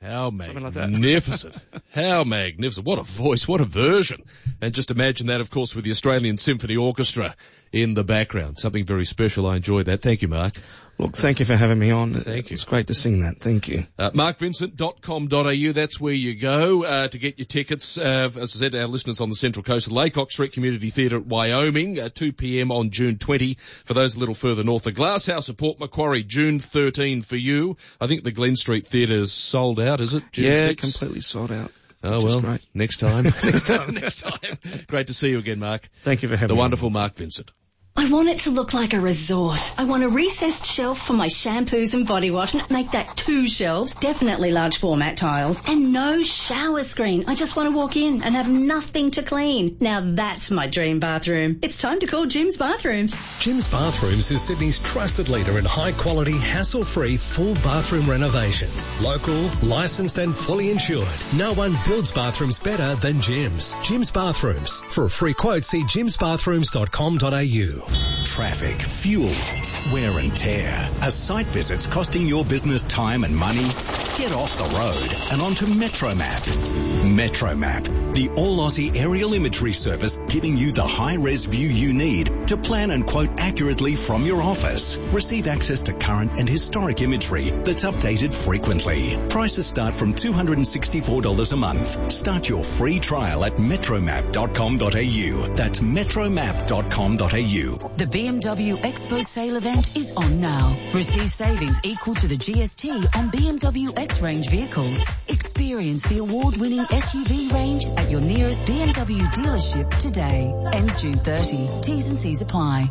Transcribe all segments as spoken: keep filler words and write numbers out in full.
How Something like that. magnificent. How magnificent. What a voice. What a version. And just imagine that, of course, with the Australian Symphony Orchestra in the background. Something very special. I enjoyed that. Thank you, Mark. Look, thank you for having me on. Thank you. It's great to sing that. Thank you. Uh, mark vincent dot com dot a u, that's where you go uh, to get your tickets. Uh, as I said, our listeners on the Central Coast, Laycock Street Community Theatre at Wyoming, uh, two p.m. on June twentieth. For those a little further north, the Glasshouse at Port Macquarie, June thirteenth for you. I think the Glen Street Theatre's sold out, is it? June yeah, sixth? Completely sold out. Oh, well, great. next time. next time, next time. Great to see you again, Mark. Thank you for having the me. The wonderful Mark Vincent. I want it to look like a resort. I want a recessed shelf for my shampoos and body wash. Make that two shelves, definitely large format tiles, and no shower screen. I just want to walk in and have nothing to clean. Now that's my dream bathroom. It's time to call Jim's Bathrooms. Jim's Bathrooms is Sydney's trusted leader in high-quality, hassle-free, full bathroom renovations. Local, licensed and fully insured. No one builds bathrooms better than Jim's. Jim's Bathrooms. For a free quote, see jims bathrooms dot com dot a u. Traffic, fuel, wear and tear. Are site visits costing your business time and money? Get off the road and onto MetroMap. MetroMap, the all-Aussie aerial imagery service giving you the high-res view you need to plan and quote accurately from your office. Receive access to current and historic imagery that's updated frequently. Prices start from two hundred sixty-four dollars a month. Start your free trial at metromap dot com dot a u. That's metromap dot com dot a u. The B M W Expo sale event is on now. Receive savings equal to the G S T on B M W X-Range vehicles. Experience the award-winning S U V range at your nearest B M W dealership today. Ends June thirtieth. T's and C's apply.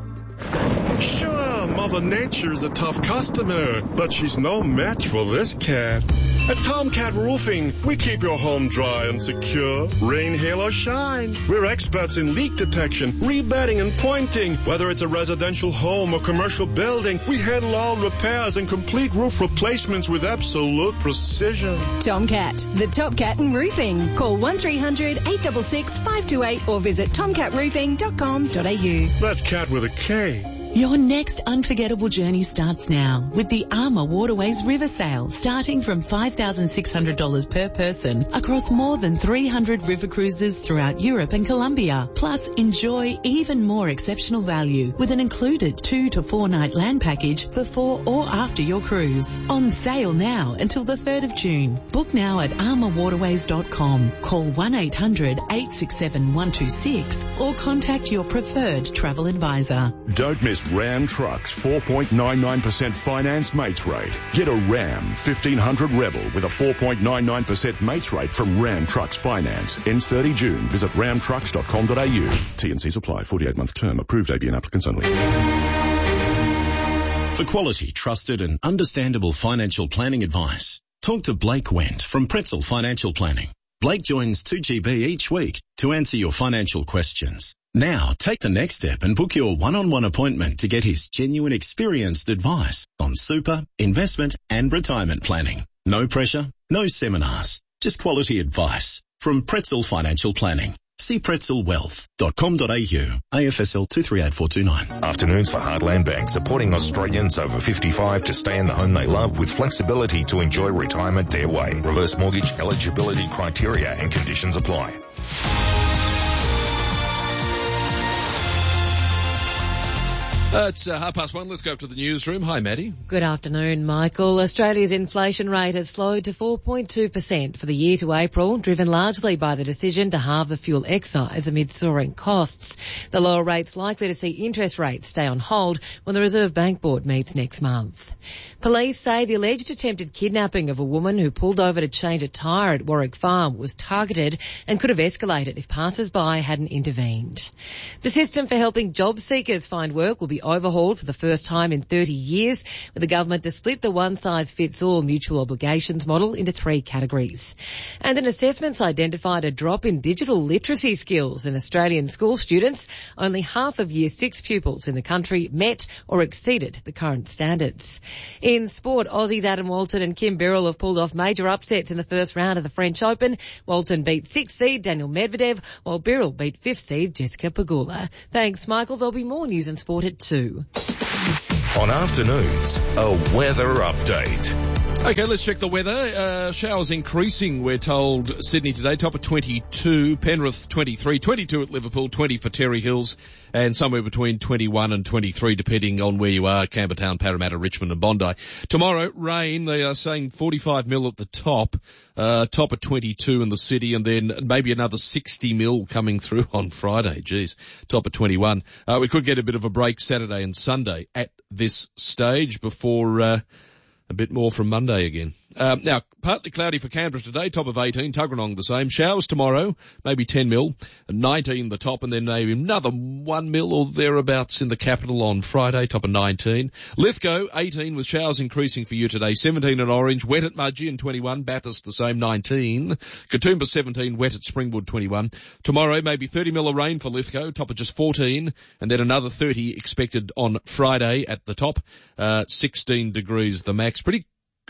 Sure, Mother Nature's a tough customer, but she's no match for this cat. At Tomcat Roofing, we keep your home dry and secure. Rain, hail, or shine. We're experts in leak detection, rebedding, and pointing. Whether it's a residential home or commercial building, we handle all repairs and complete roof replacements with absolute precision. Tomcat, the top cat in roofing. Call one three hundred, eight six six, five two eight or visit tomcat roofing dot com dot a u. That's cat with a K. Your next unforgettable journey starts now with the Armour Waterways River Sail, starting from five thousand six hundred dollars per person across more than three hundred river cruises throughout Europe and Colombia. Plus, enjoy even more exceptional value with an included two to four night land package before or after your cruise. On sale now until the third of June. Book now at armour waterways dot com. Call one eight hundred, eight six seven, one two six or contact your preferred travel advisor. Don't miss Ram Trucks four point nine nine percent finance mates rate. Get a Ram fifteen hundred Rebel with a four point nine nine percent mates rate from Ram Trucks Finance. Ends thirty June. Visit ram trucks dot com dot a u. T and C's apply. forty-eight month term. Approved A B N applicants only. For quality, trusted and understandable financial planning advice, talk to Blake Wendt from Pretzel Financial Planning. Blake joins two G B each week to answer your financial questions. Now, take the next step and book your one-on-one appointment to get his genuine experienced advice on super, investment and retirement planning. No pressure, no seminars, just quality advice from Pretzel Financial Planning. See pretzel wealth dot com dot a u. A F S L two three eight four two nine. Afternoons for Heartland Bank, supporting Australians over fifty-five to stay in the home they love with flexibility to enjoy retirement their way. Reverse mortgage eligibility criteria and conditions apply. Uh, it's uh, half past one. Let's go up to the newsroom. Hi, Maddie. Good afternoon, Michael. Australia's inflation rate has slowed to four point two percent for the year to April, driven largely by the decision to halve the fuel excise amid soaring costs. The lower rate's likely to see interest rates stay on hold when the Reserve Bank Board meets next month. Police say the alleged attempted kidnapping of a woman who pulled over to change a tyre at Warwick Farm was targeted and could have escalated if passers-by hadn't intervened. The system for helping job seekers find work will be overhauled for the first time in thirty years, with the government to split the one-size-fits-all mutual obligations model into three categories. And an assessment's identified a drop in digital literacy skills in Australian school students. Only half of Year six pupils in the country met or exceeded the current standards. In sport, Aussies Adam Walton and Kim Birrell have pulled off major upsets in the first round of the French Open. Walton beat sixth seed Daniel Medvedev, while Birrell beat fifth seed Jessica Pegula. Thanks, Michael. There'll be more news and sport at two. On afternoons, a weather update. Okay, let's check the weather. Uh, showers increasing, we're told. Sydney today, top of twenty-two, Penrith twenty-three, twenty-two at Liverpool, twenty for Terry Hills, and somewhere between twenty-one and twenty-three, depending on where you are, Campbelltown, Parramatta, Richmond and Bondi. Tomorrow, rain, they are saying forty-five mil at the top, uh, top of twenty-two in the city, and then maybe another sixty mil coming through on Friday. Geez, top of twenty-one. Uh, we could get a bit of a break Saturday and Sunday at this stage before, uh, a bit more from Monday again. Um, now, partly cloudy for Canberra today, top of eighteen, Tuggeranong the same. Showers tomorrow, maybe ten mil, nineteen the top, and then maybe another one mil or thereabouts in the capital on Friday, top of nineteen. Lithgow, eighteen with showers increasing for you today, seventeen at Orange, wet at Mudgee and twenty-one, Bathurst the same, nineteen. Katoomba seventeen, wet at Springwood twenty-one. Tomorrow, maybe thirty mil of rain for Lithgow, top of just fourteen, and then another thirty expected on Friday at the top, uh, sixteen degrees the max. Pretty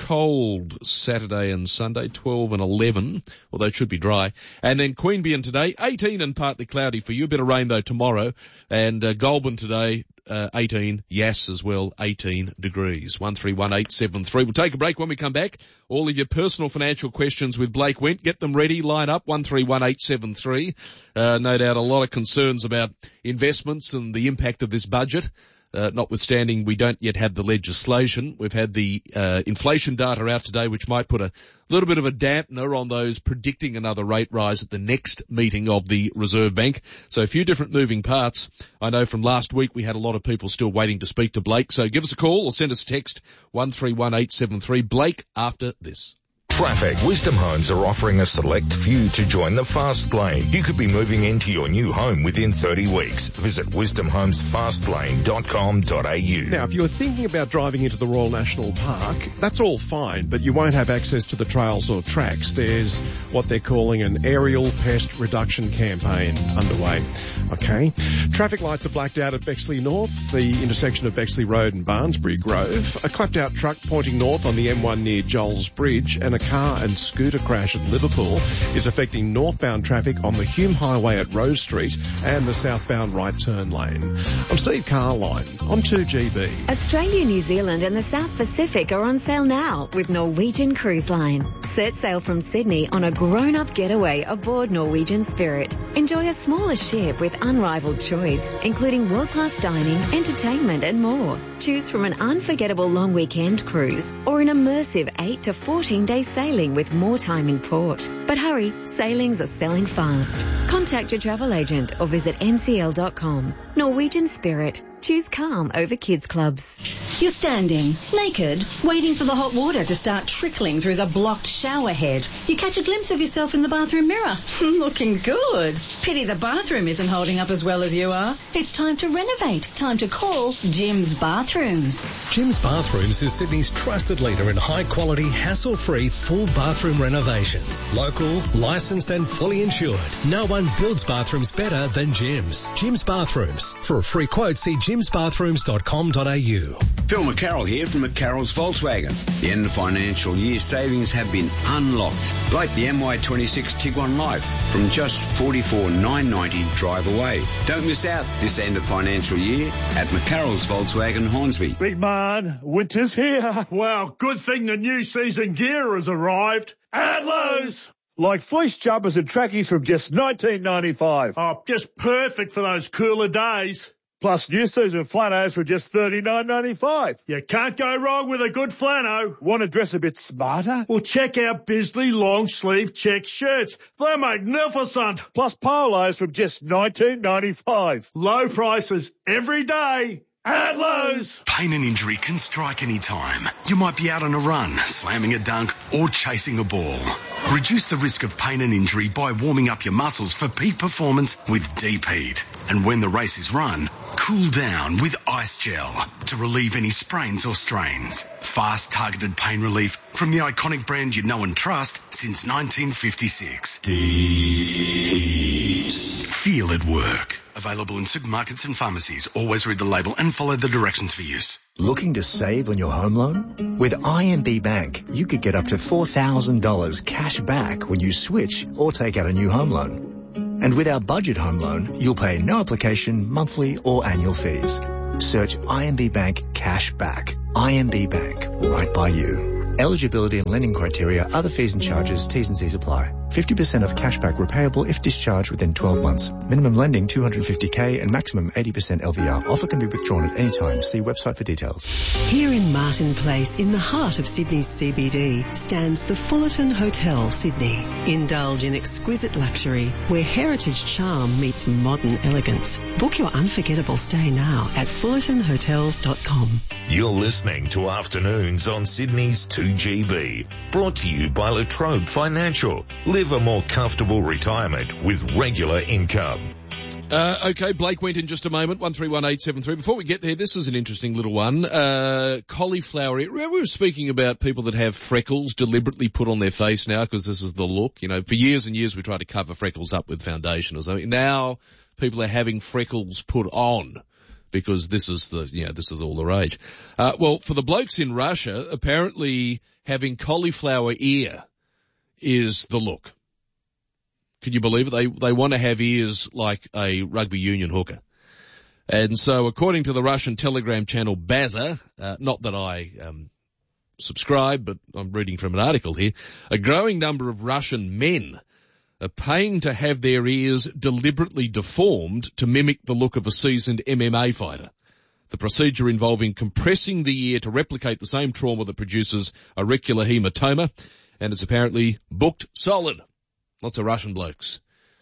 cold Saturday and Sunday, twelve and eleven, although it should be dry. And then Queanbeyan today, eighteen and partly cloudy for you. A bit of rain though tomorrow. And uh, Goulburn today, uh, eighteen. Yass as well, eighteen degrees. one three one eight seven three. We'll take a break when we come back. All of your personal financial questions with Blake Went. Get them ready. Line up, one three one eight seven three. Uh, no doubt a lot of concerns about investments and the impact of this budget. Uh, notwithstanding we don't yet have the legislation. We've had the uh, inflation data out today, which might put a little bit of a dampener on those predicting another rate rise at the next meeting of the Reserve Bank. So a few different moving parts. I know from last week we had a lot of people still waiting to speak to Blake. So give us a call or send us a text, one three one eight seven three. Blake after this. Traffic. Wisdom Homes are offering a select few to join the fast lane. You could be moving into your new home within thirty weeks. Visit wisdom homes fast lane dot com dot a u. Now, if you're thinking about driving into the Royal National Park, that's all fine, but you won't have access to the trails or tracks. There's what they're calling an aerial pest reduction campaign underway. Okay. Traffic lights are blacked out at Bexley North, the intersection of Bexley Road and Barnsbury Grove. A clapped out truck pointing north on the M one near Joel's Bridge, and a car and scooter crash at Liverpool is affecting northbound traffic on the Hume Highway at Rose Street and the southbound right turn lane. I'm Steve Carline on two G B. Australia, New Zealand and the South Pacific are on sale now with Norwegian Cruise Line. Set sail from Sydney on a grown-up getaway aboard Norwegian Spirit. Enjoy a smaller ship with unrivaled choice, including world-class dining, entertainment and more. Choose from an unforgettable long weekend cruise or an immersive eight to fourteen day sailing with more time in port. But hurry, sailings are selling fast. Contact your travel agent or visit n c l dot com. Norwegian Spirit. Choose calm over kids clubs. You're standing, naked, waiting for the hot water to start trickling through the blocked shower head. You catch a glimpse of yourself in the bathroom mirror. Looking good. Pity the bathroom isn't holding up as well as you are. It's time to renovate. Time to call Jim's Bathrooms. Jim's Bathrooms is Sydney's trusted leader in high-quality, hassle-free, full bathroom renovations. Local, licensed and fully insured. No one builds bathrooms better than Jim's. Jim's Bathrooms. For a free quote, see jim bathrooms dot com dot a u. Phil McCarroll here from McCarroll's Volkswagen. The end of financial year savings have been unlocked, like the M Y twenty-six Tiguan Life from just forty-four thousand nine hundred ninety dollars drive away. Don't miss out this end of financial year at McCarroll's Volkswagen Hornsby. Big man, winter's here. Well, good thing the new season gear has arrived. At Lowe's. Like fleece jumpers and trackies from just nineteen ninety-five. Oh, just perfect for those cooler days. Plus new season flannels for just thirty-nine ninety-five. You can't go wrong with a good flannel. Want to dress a bit smarter? Well, check out Bisley long sleeve check shirts. They're magnificent. Plus polos from just nineteen ninety-five. Low prices every day. At Lowe's. Pain and injury can strike any time. You might be out on a run, slamming a dunk, or chasing a ball. Reduce the risk of pain and injury by warming up your muscles for peak performance with Deep Heat. And when the race is run, cool down with Ice Gel to relieve any sprains or strains. Fast, targeted pain relief from the iconic brand you know and trust since nineteen fifty-six. Deep Heat. Feel it work. Available in supermarkets and pharmacies. Always read the label and follow the directions for use. Looking to save on your home loan? With I M B Bank, you could get up to four thousand dollars cash back when you switch or take out a new home loan. And with our budget home loan, you'll pay no application, monthly or annual fees. Search I M B Bank Cash Back. I M B Bank, right by you. Eligibility and lending criteria, other fees and charges, T's and C's apply. fifty percent of cashback repayable if discharged within twelve months. Minimum lending two hundred fifty thousand and maximum eighty percent L V R. Offer can be withdrawn at any time. See website for details. Here in Martin Place, in the heart of Sydney's C B D, stands the Fullerton Hotel, Sydney. Indulge in exquisite luxury, where heritage charm meets modern elegance. Book your unforgettable stay now at fullerton hotels dot com. You're listening to Afternoons on Sydney's two G B. Brought to you by Latrobe Financial. Live a more comfortable retirement with regular income. Uh, okay, Blake went in just a moment, one three one eight seven three. Before we get there, this is an interesting little one. Uh, cauliflower. Remember we were speaking about people that have freckles deliberately put on their face now because this is the look. You know, for years and years we tried to cover freckles up with foundation or something. Now people are having freckles put on because this is the, you know, this is all the rage. Uh, well, for the blokes in Russia, apparently having cauliflower ear is the look. Can you believe it? They, they want to have ears like a rugby union hooker. And so according to the Russian Telegram channel Baza, uh, not that I, um, subscribe, but I'm reading from an article here, a growing number of Russian men are paying to have their ears deliberately deformed to mimic the look of a seasoned M M A fighter. The procedure involving compressing the ear to replicate the same trauma that produces auricular hematoma, and it's apparently booked solid. Lots of Russian blokes.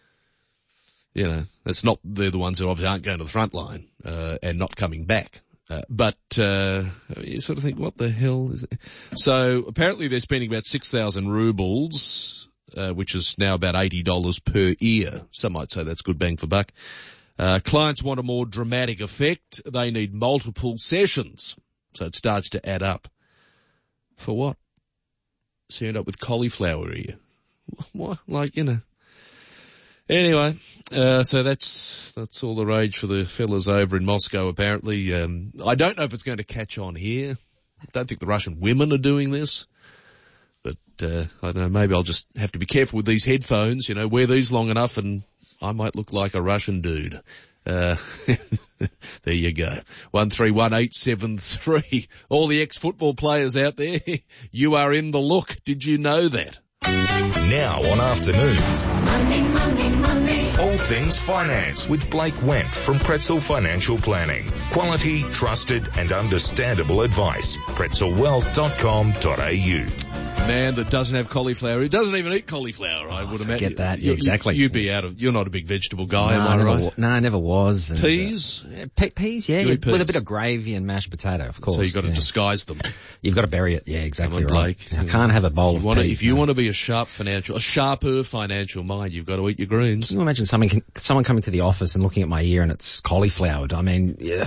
You know, it's not, they're the ones who obviously aren't going to the front line, uh, and not coming back. Uh, but, uh, you sort of think, what the hell is it? So apparently they're spending about six thousand rubles, uh, which is now about eighty dollars per ear. Some might say that's good bang for buck. Uh, clients want a more dramatic effect. They need multiple sessions. So it starts to add up. For what? So you end up with cauliflower ear. What? Like, you know. Anyway, uh, so that's, that's all the rage for the fellas over in Moscow, apparently. Um, I don't know if it's going to catch on here. I don't think the Russian women are doing this. But, uh, I don't know, maybe I'll just have to be careful with these headphones, you know, wear these long enough and I might look like a Russian dude. Uh, there you go. One three one eight seven three. All the ex-football players out there, you are in the look. Did you know that? Now on Afternoons, Money, money, money. all things finance with Blake Went from Pretzel Financial Planning. Quality, trusted and understandable advice. pretzel wealth dot com dot a u. Man that doesn't have cauliflower, he doesn't even eat cauliflower, I would imagine. Get that, you, yeah, exactly. You, you'd be out of, you're not a big vegetable guy, no, am I never right? wa- no, I never was. And, Peas? Uh, pe- peas, yeah, You yeah eat peas? with a bit of gravy and mashed potato, of course. So you've got to yeah. disguise them. You've got to bury it, yeah, exactly Come on, right. Blake. I can't have a bowl You of wanna, peas. if you no. want to be a sharp financial, a sharper financial mind, you've got to eat your greens. Can you imagine someone, someone coming to the office and looking at my ear and it's cauliflowered? I mean, yeah,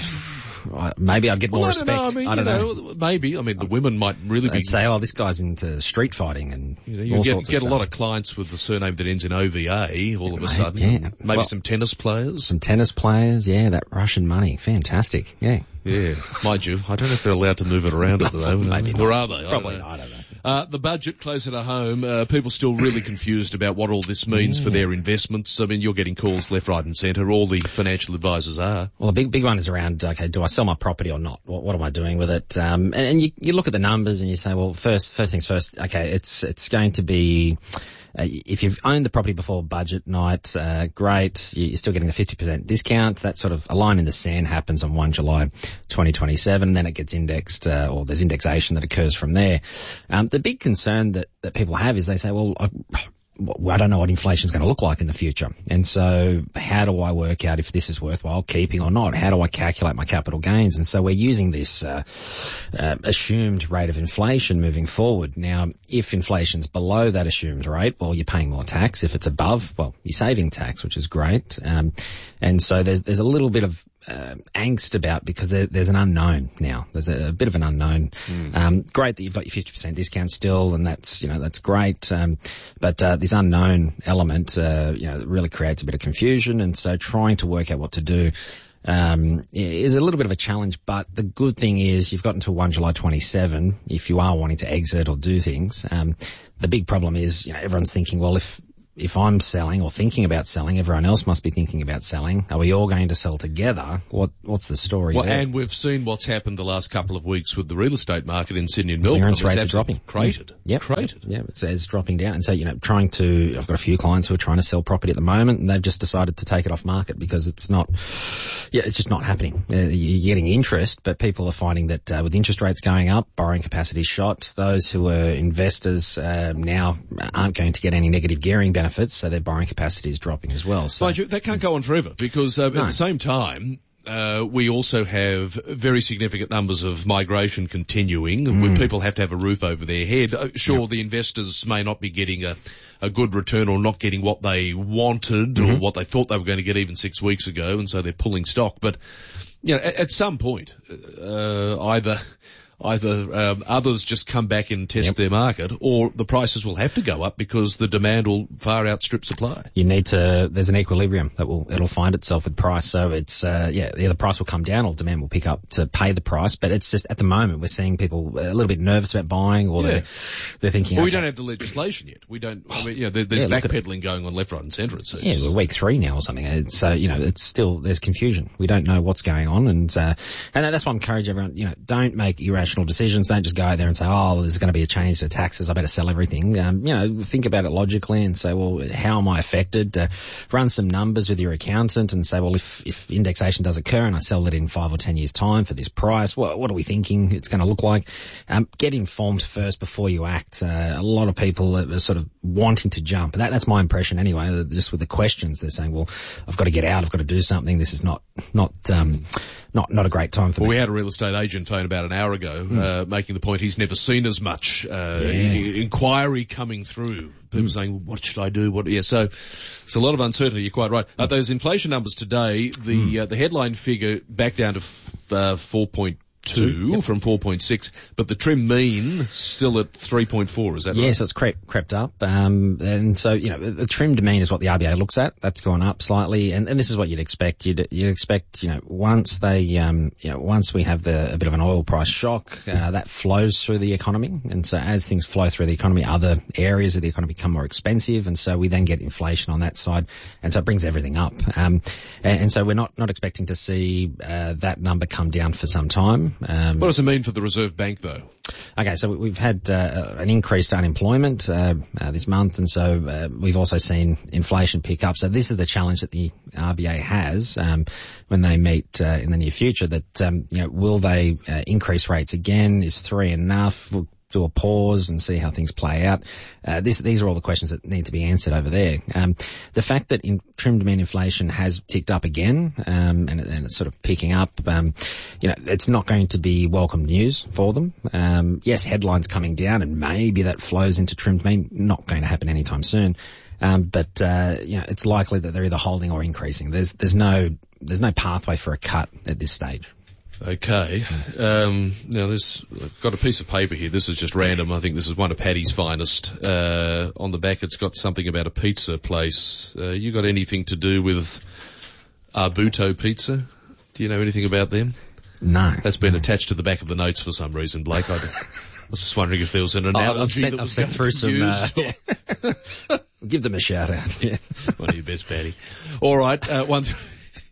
maybe I'd get more well, I respect. don't know. I mean, I don't you know. know, maybe. I mean, the women might really They'd be. say, oh, this guy's into street fighting and You know, you all get, sorts get of a stuff. lot of clients with the surname that ends in O V A all of a Mate, sudden. yeah. Maybe Well, some tennis players. Some tennis players, yeah, that Russian money. Fantastic, yeah. Yeah, mind you, I don't know if they're allowed to move it around at the moment. Maybe Or not. are they? Probably I don't know. not, I don't know. Uh, the budget closer to home, uh, people still really confused about what all this means yeah. for their investments. I mean, you're getting calls left, right and centre. All the financial advisors are. Well, a big, big one is around, okay, do I sell my property or not? What, what am I doing with it? Um, and, and you, you look at the numbers and you say, well, first, first things first, okay, it's, it's going to be, uh, if you've owned the property before budget night, uh, great, you're still getting a fifty percent discount. That sort of a line in the sand happens on first of July twenty twenty-seven, then it gets indexed, uh, or there's indexation that occurs from there. Um, the big concern that, that people have is they say, well, I, well, I don't know what inflation's going to look like in the future. And so how do I work out if this is worthwhile keeping or not? How do I calculate my capital gains? And so we're using this uh, uh, assumed rate of inflation moving forward. Now, if inflation's below that assumed rate, well, you're paying more tax. If it's above, well, you're saving tax, which is great. Um, and so there's there's a little bit of Uh, angst about because there, there's an unknown now. There's a, a bit of an unknown. Mm. Um, great that you've got your fifty percent discount still, and that's, you know, that's great. Um, but, uh, this unknown element, uh, you know, really creates a bit of confusion. And so trying to work out what to do, um, is a little bit of a challenge. But the good thing is you've got until first of July twenty-seven if you are wanting to exit or do things. Um, the big problem is, you know, everyone's thinking, well, if, if I'm selling or thinking about selling, everyone else must be thinking about selling. Are we all going to sell together? What What's the story well, there? And we've seen what's happened the last couple of weeks with the real estate market in Sydney and Melbourne. Clearance rates it's are dropping. Cratered. Yep. Cratered. Yeah, it's, it's dropping down. And so, you know, trying to, I've got a few clients who are trying to sell property at the moment, and they've just decided to take it off market because it's not, yeah, it's just not happening. Uh, you're getting interest, but people are finding that uh, with interest rates going up, borrowing capacity shot, those who are investors uh, now aren't going to get any negative gearing benefits, so their borrowing capacity is dropping as well. So Mind you, that can't go on forever because uh, No. at the same time, uh, we also have very significant numbers of migration continuing Mm. where people have to have a roof over their head. Uh, sure, Yep. the investors may not be getting a, a good return or not getting what they wanted or Mhm. what they thought they were going to get even six weeks ago, and so they're pulling stock. But, you know, at, at some point, uh, either... Either um, others just come back and test Yep. their market, or the prices will have to go up because the demand will far outstrip supply. you need to, there's an equilibrium that will, it'll find itself with price. So it's, uh, yeah, either price will come down or demand will pick up to pay the price. But it's just, at the moment, we're seeing people a little bit nervous about buying, or Yeah. they're, they're thinking, Well, we okay, don't have the legislation yet. We don't, I mean, you know, there, there's Yeah, look at backpedaling going on left, right and centre, it seems. yeah, we're week three now or something. It's, So, you know, it's still, there's confusion. We don't know what's going on. And, uh, and that's why I encourage everyone, you know, don't make irrational decisions. Don't just go out there and say, oh, well, there's going to be a change to taxes, I better sell everything. Um, you know, think about it logically and say, well, how am I affected? Uh, run some numbers with your accountant and say, well, if, if indexation does occur and I sell it in five or ten years time for this price, what, what are we thinking it's going to look like? Um, get informed first before you act. Uh, a lot of people are sort of wanting to jump. That, that's my impression anyway, just with the questions. They're saying, well, I've got to get out, I've got to do something. This is not, not, um, not, not a great time for Well, me. we had a real estate agent phone about an hour ago, Mm. uh, making the point he's never seen as much, uh, Yeah. i- inquiry coming through. People Mm. saying, well, what should I do? What, yeah, so it's a lot of uncertainty. You're quite right. Uh, those inflation numbers today, the, Mm. uh, the headline figure back down to, f- uh, four point two Yep. from four point six, but the trim mean still at three point four, is that right? Yes, it's crept, crept up. Um, and so, you know, the trimmed mean is what the R B A looks at. That's gone up slightly. And, and this is what you'd expect. You'd, you'd expect, you know, once they, um, you know, once we have the, a bit of an oil price shock, uh, that flows through the economy. And so as things flow through the economy, other areas of the economy become more expensive. And so we then get inflation on that side. And so it brings everything up. Um, and, and so we're not, not expecting to see, uh, that number come down for some time. Um, What does it mean for the Reserve Bank though? Okay, so we've had uh, an increased unemployment uh, uh, this month, and so uh, we've also seen inflation pick up. So this is the challenge that the R B A has um, when they meet uh, in the near future. That um, you know, will they uh, increase rates again? Is three enough? We'll do a pause and see how things play out. Uh, this, these are all the questions that need to be answered over there. Um, the fact that in, trimmed mean inflation has ticked up again, um, and, and it's sort of picking up, um, you know, it's not going to be welcome news for them. Um, yes, headlines coming down, and maybe that flows into trimmed mean. Not going to happen anytime soon. Um, but uh, you know, it's likely that they're either holding or increasing. There's there's no there's no pathway for a cut at this stage. Okay. Um, now this, I've got a piece of paper here. This is just random. I think this is one of Paddy's finest. Uh, on the back it's got something about a pizza place. Uh, you got anything to do with Arbuto Pizza? Do you know anything about them? No. That's been attached to the back of the notes for some reason, Blake. I, I was just wondering if there was an analogy Oh, I've sent, that I've was sent going through to some, be uh, used. yeah. Give them a shout out. Yes. One of your best, Paddy. All right, uh, one. Th-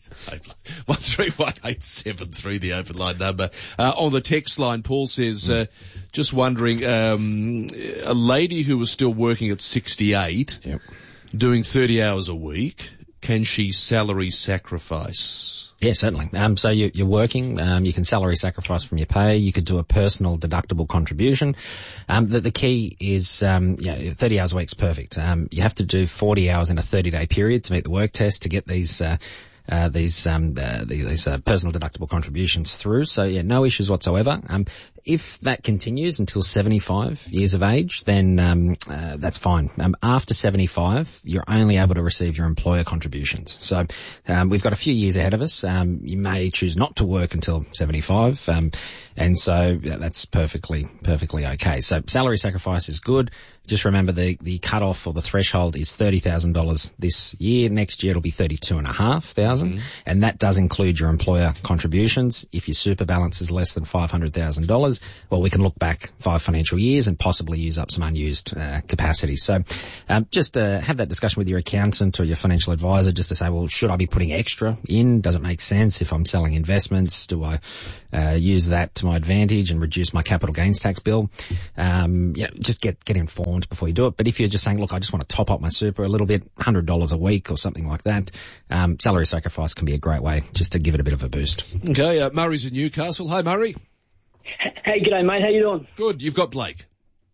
One three one eight seven three, the open line number. Uh, on the text line, Paul says, uh, just wondering, um, a lady who was still working at sixty-eight, yep. doing thirty hours a week, can she salary sacrifice? Yeah, certainly. Um, so you, you're working, um, you can salary sacrifice from your pay. You could do a personal deductible contribution. Um, the, the key is, um, yeah, thirty hours a week is perfect. Um, you have to do forty hours in a thirty day period to meet the work test to get these, uh, Uh, these, um, uh, these, uh, personal deductible contributions through. So yeah, no issues whatsoever. Um, if that continues until seventy-five years of age, then, um, uh, that's fine. Um, after seventy-five, you're only able to receive your employer contributions. So, um, we've got a few years ahead of us. Um, you may choose not to work until seventy-five. Um, and so yeah, that's perfectly, perfectly okay. So salary sacrifice is good. Just remember the, the cutoff or the threshold is thirty thousand dollars this year. Next year it'll be thirty-two and a half thousand. Mm-hmm. And that does include your employer contributions. If your super balance is less than five hundred thousand dollars, dollars, well, we can look back five financial years and possibly use up some unused uh, capacity. So um, just uh, have that discussion with your accountant or your financial advisor just to say, well, should I be putting extra in? Does it make sense if I'm selling investments? Do I uh, use that to my advantage and reduce my capital gains tax bill? Um, yeah, just get, get informed before you do it. But if you're just saying, look, I just want to top up my super a little bit, one hundred dollars a week or something like that, um, salary sacrifice can be a great way just to give it a bit of a boost. Okay, uh, Murray's in Newcastle. Hi, Murray. Hey, g'day, mate. How you doing? Good. You've got Blake.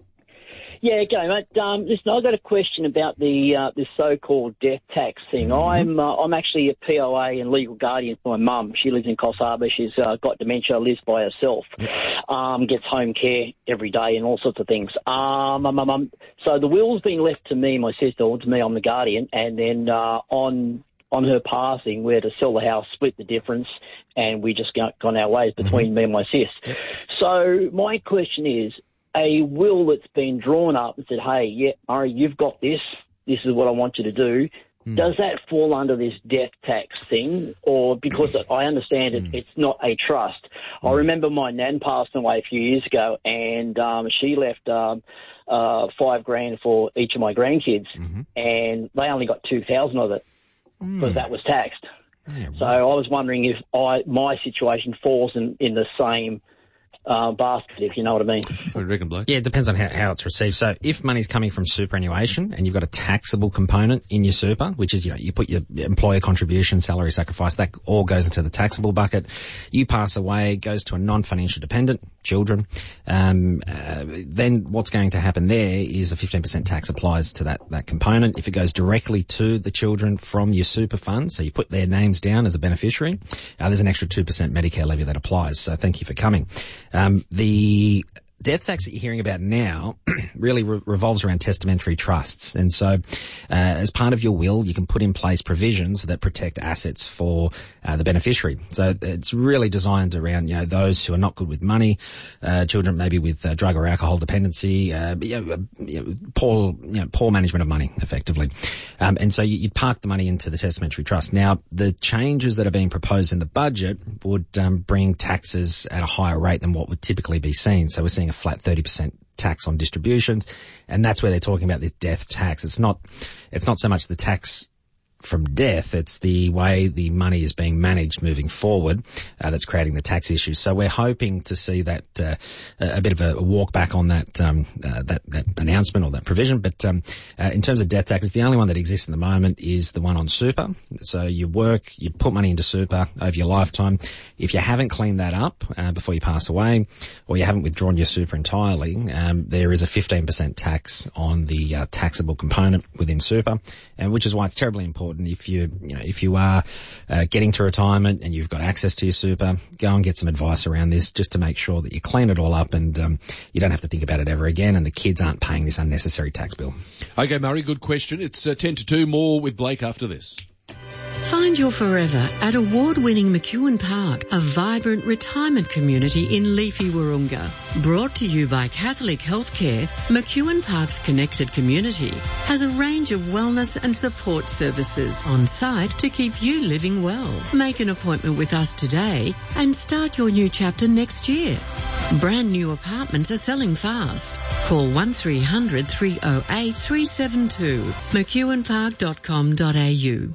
Yeah, g'day, mate. Um, listen, I've got a question about the uh, this so-called death tax thing. Mm-hmm. I'm uh, I'm actually a P O A and legal guardian for my mum. She lives in Coffs Harbour. She's uh, got dementia, lives by herself, um, gets home care every day and all sorts of things. Um, um, um, um, so the will's been left to me, my sister, or to me, I'm the guardian, and then uh, on on her passing, we're to sell the house, split the difference, and we just got, gone our ways between mm-hmm. me and my sis. Yep. So my question is, a will that's been drawn up and said, hey, yeah, Murray, you've got this, this is what I want you to do, mm. does that fall under this death tax thing? Or because I understand it, mm. it's not a trust. Mm. I remember my nan passed away a few years ago, and um, she left um, uh, five grand for each of my grandkids, mm-hmm. and they only got two thousand of it because mm. that was taxed. Yeah, right. So I was wondering if I my situation falls in, in the same Uh, basket, if you know what I mean. What do you reckon, Blake? Yeah, it depends on how, how it's received. So if money's coming from superannuation and you've got a taxable component in your super, which is, you know, you put your employer contribution, salary sacrifice, that all goes into the taxable bucket. You pass away, goes to a non-financial dependent, children. Um, uh, then what's going to happen there is a fifteen percent tax applies to that, that component. If it goes directly to the children from your super fund, so you put their names down as a beneficiary, uh, there's an extra two percent Medicare levy that applies. So thank you for coming. Um, the death tax that you're hearing about now really re- revolves around testamentary trusts. And so, uh, as part of your will, you can put in place provisions that protect assets for uh, the beneficiary. So it's really designed around, you know, those who are not good with money, uh, children maybe with uh, drug or alcohol dependency, uh, you know, you know, poor, you know, poor management of money, effectively. Um, and so you, you park the money into the testamentary trust. Now, the changes that are being proposed in the budget would um, bring taxes at a higher rate than what would typically be seen. So we're seeing a flat thirty percent tax on distributions, and that's where they're talking about this death tax. It's not, it's not so much the tax from death, it's the way the money is being managed moving forward uh, that's creating the tax issue. So we're hoping to see that uh, a bit of a walk back on that um, uh, that, that announcement or that provision. But um, uh, in terms of death taxes, the only one that exists in the moment is the one on super. So you work, you put money into super over your lifetime. If you haven't cleaned that up uh, before you pass away, or you haven't withdrawn your super entirely, um, there is a fifteen percent tax on the uh, taxable component within super, and which is why it's terribly important. If you, you know, if you are uh, getting to retirement and you've got access to your super, go and get some advice around this just to make sure that you clean it all up and um, you don't have to think about it ever again, and the kids aren't paying this unnecessary tax bill. Okay, Murray, good question. It's uh, ten to two. More with Blake after this. Find your forever at award-winning McEwen Park, a vibrant retirement community in leafy Wahroonga. Brought to you by Catholic Healthcare, McEwen Park's connected community has a range of wellness and support services on site to keep you living well. Make an appointment with us today and start your new chapter next year. Brand new apartments are selling fast. Call one three hundred, three oh eight, three seven two, mcewen park dot com dot a u.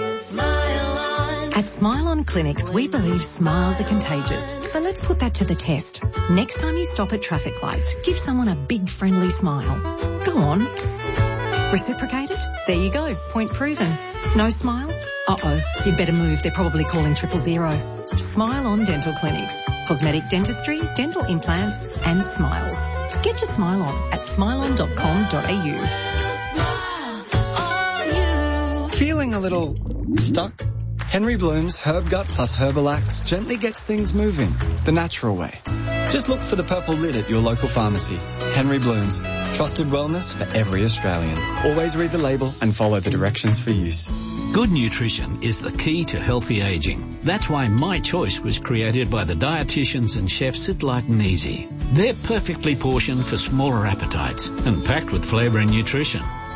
At Smile On Clinics, we believe smiles are contagious. But let's put that to the test. Next time you stop at traffic lights, give someone a big friendly smile. Go on. Reciprocated? There you go. Point proven. No smile? Uh-oh. You'd better move. They're probably calling triple zero. Smile On Dental Clinics. Cosmetic dentistry, dental implants and smiles. Get your smile on at smile on dot com dot a u. Feeling a little stuck? Henry Bloom's Herb Gut plus Herbalax gently gets things moving, the natural way. Just look for the purple lid at your local pharmacy. Henry Bloom's, trusted wellness for every Australian. Always read the label and follow the directions for use. Good nutrition is the key to healthy aging. That's why My Choice was created by the dietitians and chefs at Like-N-Easy. They're perfectly portioned for smaller appetites and packed with flavour and nutrition.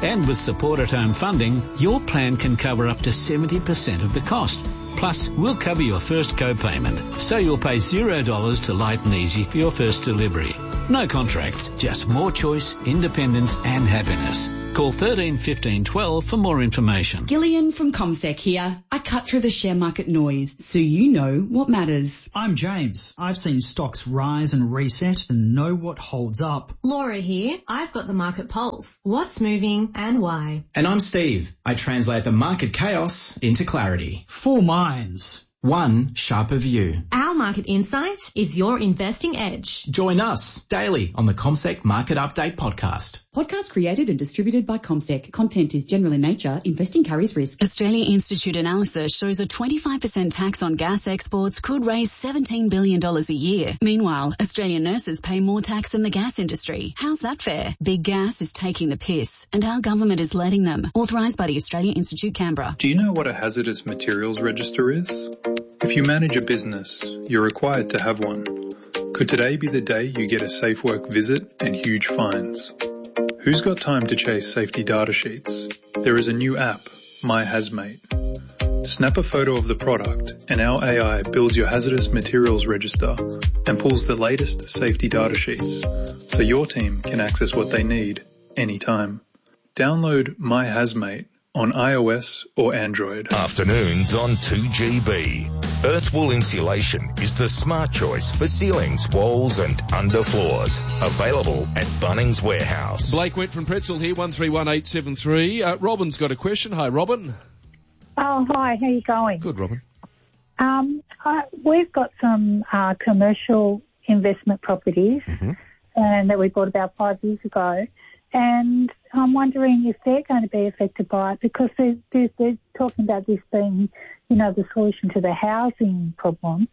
And with support at home funding, your plan can cover up to seventy percent of the cost. Plus, we'll cover your first co-payment, so you'll pay zero dollars to Light and Easy for your first delivery. No contracts, just more choice, independence and happiness. Call thirteen fifteen twelve for more information. Gillian from CommSec here. I cut through the share market noise so you know what matters. I'm James. I've seen stocks rise and reset and know what holds up. Laura here. I've got the market pulse. What's moving and why? And I'm Steve. I translate the market chaos into clarity. Four minds. One sharper view. Our market insight is your investing edge. Join us daily on the CommSec Market Update podcast. Podcast created and distributed by CommSec. Content is general in nature. Investing carries risk. Australia Institute analysis shows a twenty-five percent tax on gas exports could raise seventeen billion dollars a year. Meanwhile, Australian nurses pay more tax than the gas industry. How's that fair? Big gas is taking the piss, and our government is letting them. Authorised by the Australian Institute, Canberra. Do you know what a hazardous materials register is? If you manage a business, you're required to have one. Could today be the day you get a safe work visit and huge fines? Who's got time to chase safety data sheets? There is a new app, My Hazmate. Snap a photo of the product and our A I builds your hazardous materials register and pulls the latest safety data sheets so your team can access what they need anytime. Download My Hazmate on iOS or Android. Afternoons on two G B. Earthwool Insulation is the smart choice for ceilings, walls and underfloors. Available at Bunnings Warehouse. Blake Went from Pretzel here, one three one eight seven three. Uh, Robin's got a question. Hi, Robin. Oh, hi. How you going? Good, Robin. Um, I, we've got some uh, commercial investment properties Mm-hmm. and that we bought about five years ago. And I'm wondering if they're going to be affected by it because they're, they're, they're talking about this being, you know, the solution to the housing problem.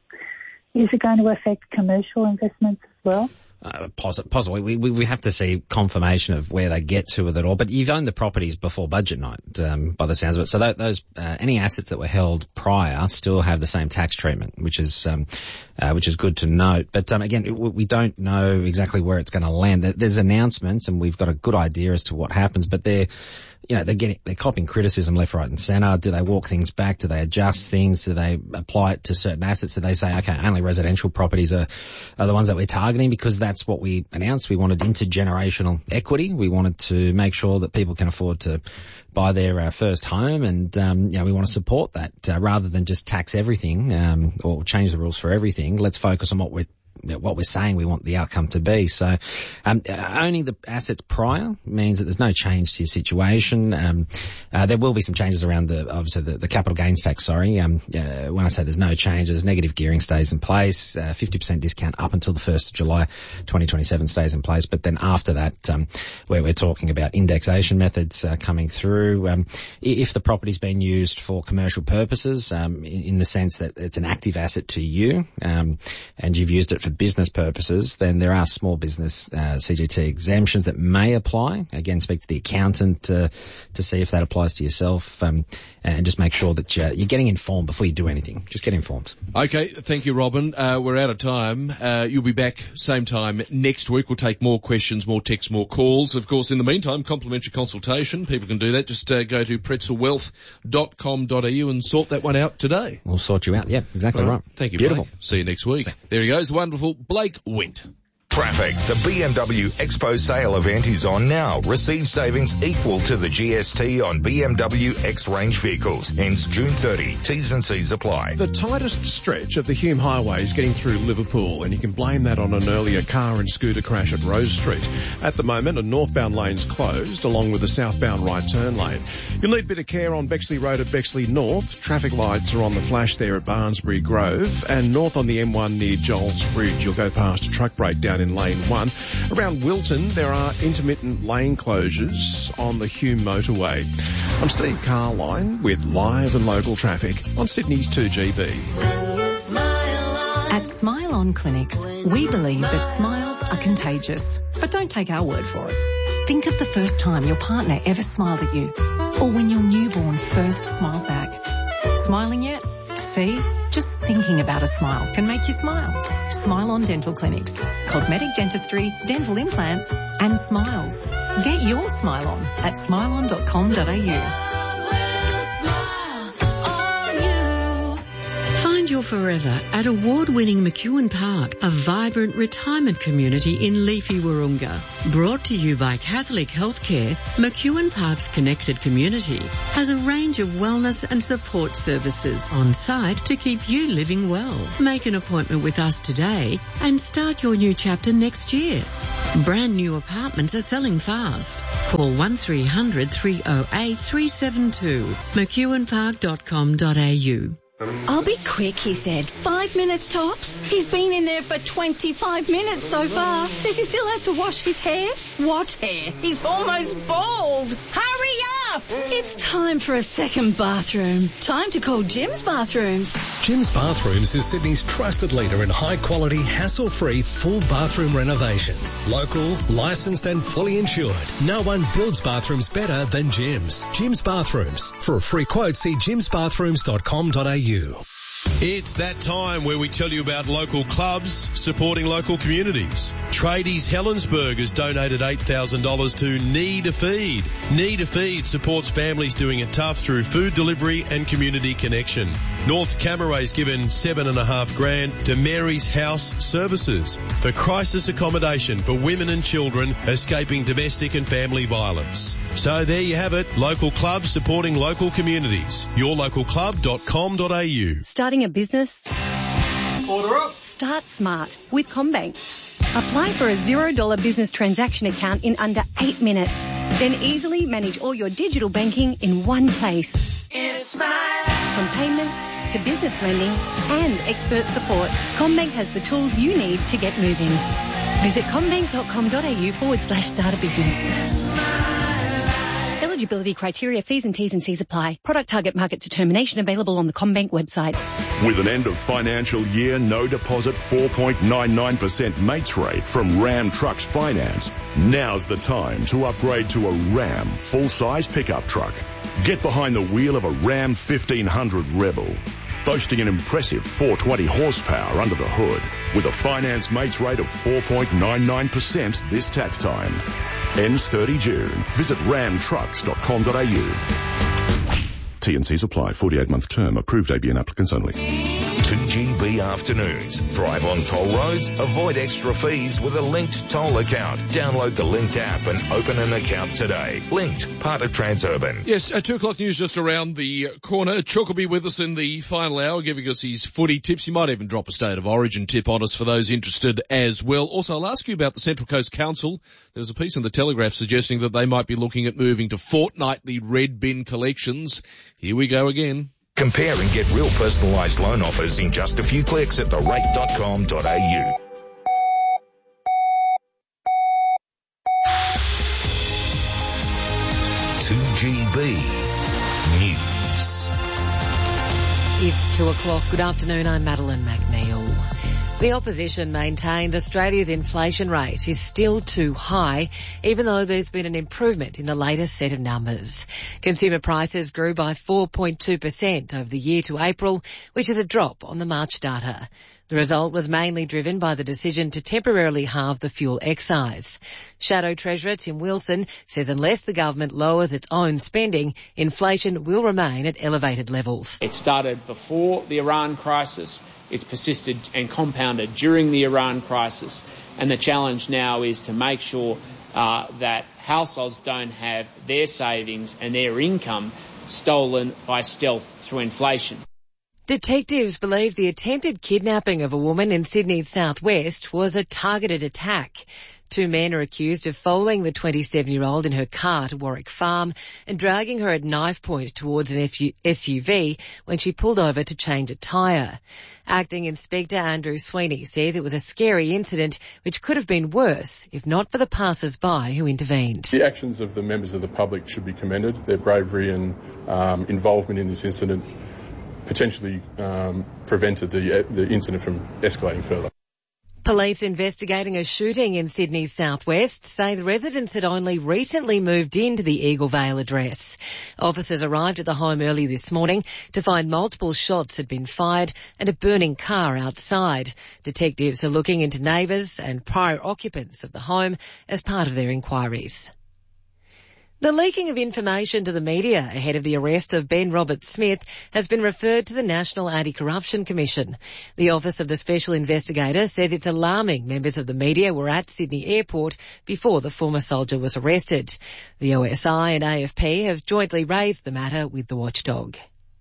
Is it going to affect commercial investments as well? Uh, possibly. We, we we have to see confirmation of where they get to with it all. But you've owned the properties before budget night, um, by the sounds of it. So that, those uh, any assets that were held prior still have the same tax treatment, which is um, uh, which is good to note. But um, again, we don't know exactly where it's going to land. There's announcements, and we've got a good idea as to what happens. But they're you know, they're getting, they're copping criticism left, right and centre. Do they walk things back? Do they adjust things? Do they apply it to certain assets? Do they say, okay, only residential properties are, are the ones that we're targeting? Because that's what we announced. We wanted intergenerational equity. We wanted to make sure that people can afford to buy their uh, first home, and um, you know, we want to support that uh, rather than just tax everything um, or change the rules for everything. Let's focus on what we're what we're saying we want the outcome to be. So um, owning the assets prior means that there's no change to your situation. Um, uh, there will be some changes around the, obviously, the, the capital gains tax, sorry. Um, uh, when I say there's no changes, negative gearing stays in place, uh, fifty percent discount up until the first of July twenty twenty-seven stays in place. But then after that, um, where we're talking about indexation methods uh, coming through, um, if the property's been used for commercial purposes, um, in, in the sense that it's an active asset to you, um, and you've used it for business purposes, then there are small business uh, C G T exemptions that may apply. Again, speak to the accountant uh, to see if that applies to yourself, um, and just make sure that you're, you're getting informed before you do anything. Just get informed. Okay, thank you, Robin. Uh, we're out of time. Uh, you'll be back same time next week. We'll take more questions, more texts, more calls. Of course, in the meantime, complimentary consultation. People can do that. Just uh, go to pretzel wealth dot com dot a u and sort that one out today. We'll sort you out. Yeah, exactly right. right. Thank you, Beautiful. Blake. See you next week. There he goes, the wonderful Blake Went. Traffic. The B M W Expo sale event is on now. Receive savings equal to the G S T on B M W X-Range vehicles. Ends June thirtieth. T's and C's apply. The tightest stretch of the Hume Highway is getting through Liverpool, and you can blame that on an earlier car and scooter crash at Rose Street. At the moment, a northbound lane's closed, along with the southbound right turn lane. You'll need a bit of care on Bexley Road at Bexley North. Traffic lights are on the flash there at Barnsbury Grove, and north on the M one near Joel's Bridge. You'll go past a truck breakdown in lane one. Around Wilton, there are intermittent lane closures on the Hume motorway. I'm Steve Carline with live and local traffic on Sydney's two G B. At Smile On Clinics, we believe that smiles are contagious. But don't take our word for it. Think of the first time your partner ever smiled at you, or when your newborn first smiled back. Smiling yet? See? Just thinking about a smile can make you smile. Smile On Dental Clinics. Cosmetic dentistry, dental implants and smiles. Get your smile on at smile on dot com dot a u. Find your forever at award-winning McEwen Park, a vibrant retirement community in Leafy Wahroonga. Brought to you by Catholic Healthcare, McEwen Park's connected community has a range of wellness and support services on site to keep you living well. Make an appointment with us today and start your new chapter next year. Brand new apartments are selling fast. Call one three hundred three oh eight three seven two, mcewen park dot com dot a u. I'll be quick, he said. Five minutes tops. He's been in there for twenty-five minutes so far. Says he still has to wash his hair. What hair? He's almost bald. Hurry up! It's time for a second bathroom. Time to call Jim's Bathrooms. Jim's Bathrooms is Sydney's trusted leader in high-quality, hassle-free, full bathroom renovations. Local, licensed and fully insured. No one builds bathrooms better than Jim's. Jim's Bathrooms. For a free quote, see jims bathrooms dot com dot a u. It's that time where we tell you about local clubs supporting local communities. Tradies Helensburgh has donated eight thousand dollars to Need a Feed. Need a Feed supports families doing it tough through food delivery and community connection. North's Cameray's given seven and a half grand to Mary's House Services for crisis accommodation for women and children escaping domestic and family violence. So there you have it, local clubs supporting local communities. your local club dot com dot a u. Starting a business? Order up. Start smart with CommBank. Apply for a zero dollar business transaction account in under eight minutes. Then easily manage all your digital banking in one place. It's Smile. From payments to business lending and expert support, CommBank has the tools you need to get moving. Visit commbank dot com dot a u forward slash start a business. Eligibility criteria, fees and T's and C's apply. Product target market determination available on the CommBank website. With an end of financial year, no deposit four point nine nine percent mates rate from Ram Trucks Finance, now's the time to upgrade to a Ram full-size pickup truck. Get behind the wheel of a Ram fifteen hundred Rebel, boasting an impressive four hundred twenty horsepower under the hood, with a finance mates rate of four point nine nine percent this tax time. Ends thirty June. Visit ram trucks dot com dot a u. T and C's apply. forty-eight month term. Approved A B N applicants only. two G B afternoons. Drive on toll roads. Avoid extra fees with a Linked toll account. Download the Linked app and open an account today. Linked, part of Transurban. Yes, uh, two o'clock news just around the corner. Chuck will be with us in the final hour, giving us his footy tips. He might even drop a State of Origin tip on us for those interested as well. Also, I'll ask you about the Central Coast Council. There's a piece in the Telegraph suggesting that they might be looking at moving to fortnightly red bin collections. Here we go again. Compare and get real personalised loan offers in just a few clicks at the rate dot com dot a u. two G B News. It's two o'clock. Good afternoon. I'm Madeline McNeil. The opposition maintained Australia's inflation rate is still too high, even though there's been an improvement in the latest set of numbers. Consumer prices grew by four point two percent over the year to April, which is a drop on the March data. The result was mainly driven by the decision to temporarily halve the fuel excise. Shadow Treasurer Tim Wilson says unless the government lowers its own spending, inflation will remain at elevated levels. It started before the Iran crisis. It's persisted and compounded during the Iran crisis. And the challenge now is to make sure uh, that households don't have their savings and their income stolen by stealth through inflation. Detectives believe the attempted kidnapping of a woman in Sydney's southwest was a targeted attack. Two men are accused of following the twenty-seven-year-old in her car to Warwick Farm and dragging her at knife point towards an S U V when she pulled over to change a tyre. Acting Inspector Andrew Sweeney says it was a scary incident which could have been worse if not for the passers-by who intervened. The actions of the members of the public should be commended. Their bravery and um, involvement in this incident potentially um, prevented the, the incident from escalating further. Police investigating a shooting in Sydney's southwest say the residents had only recently moved into the Eagle Vale address. Officers arrived at the home early this morning to find multiple shots had been fired and a burning car outside. Detectives are looking into neighbours and prior occupants of the home as part of their inquiries. The leaking of information to the media ahead of the arrest of Ben Roberts-Smith has been referred to the National Anti-Corruption Commission. The Office of the Special Investigator says it's alarming members of the media were at Sydney Airport before the former soldier was arrested. The O S I and A F P have jointly raised the matter with the watchdog.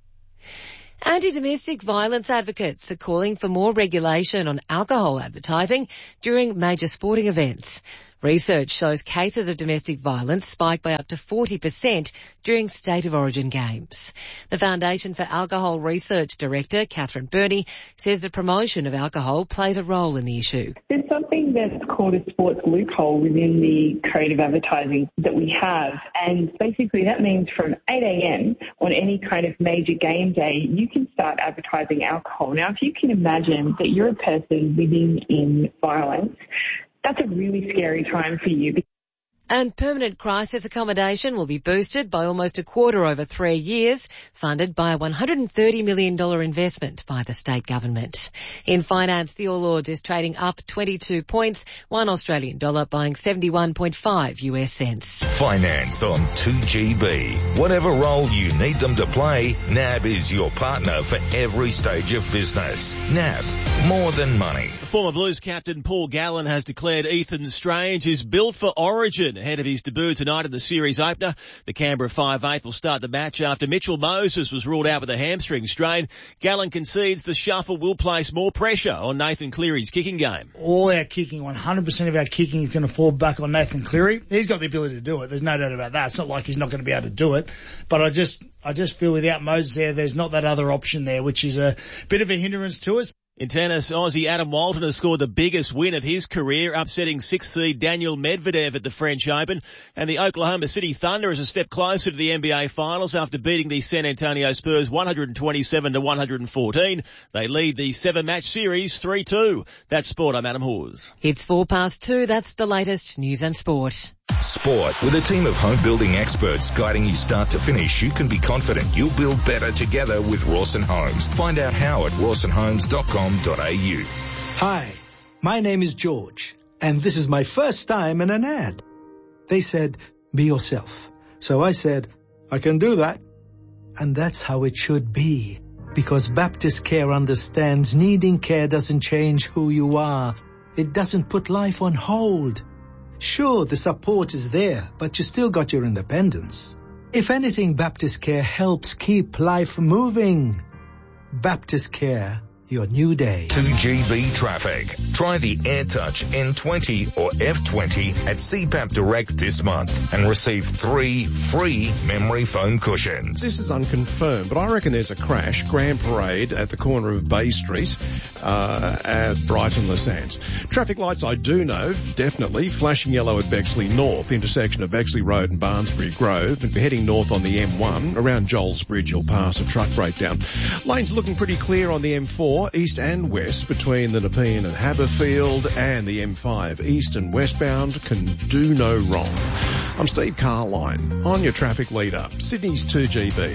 Anti-domestic violence advocates are calling for more regulation on alcohol advertising during major sporting events. Research shows cases of domestic violence spiked by up to forty percent during State of Origin games. The Foundation for Alcohol Research Director, Catherine Burney, says the promotion of alcohol plays a role in the issue. There's something that's called a sports loophole within the code of advertising that we have, and basically that means from eight a.m. on any kind of major game day, you can start advertising alcohol. Now, if you can imagine that you're a person living in violence, that's a really scary time for you. And permanent crisis accommodation will be boosted by almost a quarter over three years, funded by a one hundred thirty million dollars investment by the state government. In finance, the All Ords is trading up twenty-two points, one Australian dollar buying seventy-one point five U S cents. Finance on two G B. Whatever role you need them to play, N A B is your partner for every stage of business. N A B, more than money. Former Blues captain Paul Gallen has declared Ethan Strange is built for Origin ahead of his debut tonight in the series opener. The Canberra five eight will start the match after Mitchell Moses was ruled out with a hamstring strain. Gallen concedes the shuffle will place more pressure on Nathan Cleary's kicking game. All our kicking, one hundred percent of our kicking is going to fall back on Nathan Cleary. He's got the ability to do it. There's no doubt about that. It's not like he's not going to be able to do it. But I just, I just feel without Moses there, there's not that other option there, which is a bit of a hindrance to us. In tennis, Aussie Adam Walton has scored the biggest win of his career, upsetting sixth seed Daniel Medvedev at the French Open. And the Oklahoma City Thunder is a step closer to the N B A Finals after beating the San Antonio Spurs one hundred twenty-seven to one hundred fourteen. They lead the seven-match series three two. That's sport. I'm Adam Hawes. It's four past two. That's the latest news and sport. Sport. With a team of home building experts guiding you start to finish, you can be confident you'll build better together with Rawson Homes. Find out how at rawson homes dot com dot a u. Hi, my name is George, and this is my first time in an ad. They said, be yourself. So I said, I can do that. And that's how it should be, because Baptist Care understands needing care doesn't change who you are. It doesn't put life on hold. Sure, the support is there, but you still got your independence. If anything, Baptist Care helps keep life moving. Baptist Care, your new day. two G B traffic. Try the AirTouch N twenty or F twenty at C PAP Direct this month and receive three free memory foam cushions. This is unconfirmed, but I reckon there's a crash, Grand Parade at the corner of Bay Street uh, at Brighton Les Sands. Traffic lights I do know, definitely. Flashing yellow at Bexley North, intersection of Bexley Road and Barnsbury Grove. And heading north on the M one, around Joel's Bridge, you'll pass a truck breakdown. Lanes looking pretty clear on the M four. East and west between the Nepean and Haberfield, and the M five east and westbound can do no wrong. I'm Steve Carline on your traffic leader, Sydney's two G B.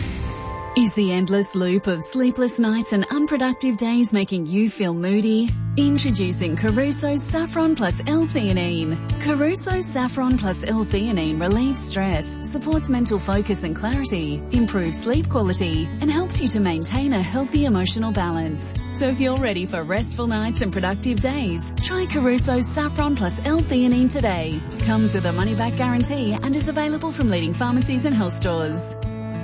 Is the endless loop of sleepless nights and unproductive days making you feel moody? Introducing Caruso Saffron Plus L-Theanine. Caruso Saffron Plus L-Theanine relieves stress, supports mental focus and clarity, improves sleep quality, and helps you to maintain a healthy emotional balance. So if you're ready for restful nights and productive days, try Caruso Saffron Plus L-Theanine today. Comes with a money-back guarantee and is available from leading pharmacies and health stores.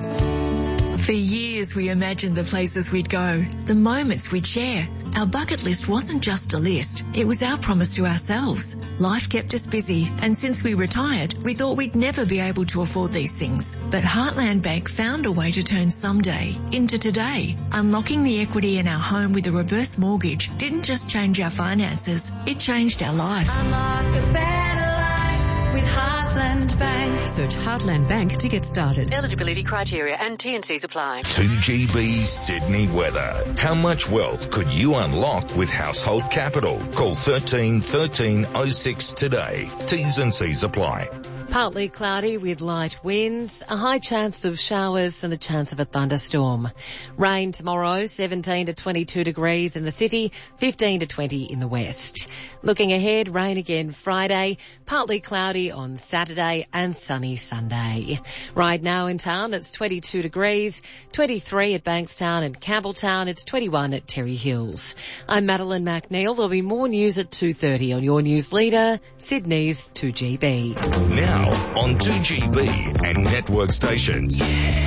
For years we imagined the places we'd go, the moments we'd share. Our bucket list wasn't just a list, it was our promise to ourselves. Life kept us busy, and since we retired, we thought we'd never be able to afford these things. But Heartland Bank found a way to turn someday into today. Unlocking the equity in our home with a reverse mortgage didn't just change our finances, it changed our life. Unlock a better life with Heartland. Heartland Bank. Search Heartland Bank to get started. Eligibility criteria and T and Cs apply. two G B Sydney weather. How much wealth could you unlock with Household Capital? Call thirteen thirteen oh six today. T's and C's apply. Partly cloudy with light winds, a high chance of showers and a chance of a thunderstorm. Rain tomorrow, seventeen to twenty-two degrees in the city, fifteen to twenty in the west. Looking ahead, rain again Friday, partly cloudy on Saturday and sunny Sunday. Right now in town it's twenty-two degrees, twenty-three at Bankstown and Campbelltown, it's twenty-one at Terry Hills. I'm Madeline McNeil. There'll be more news at two thirty on your news leader, Sydney's two G B. Now on two G B and network stations.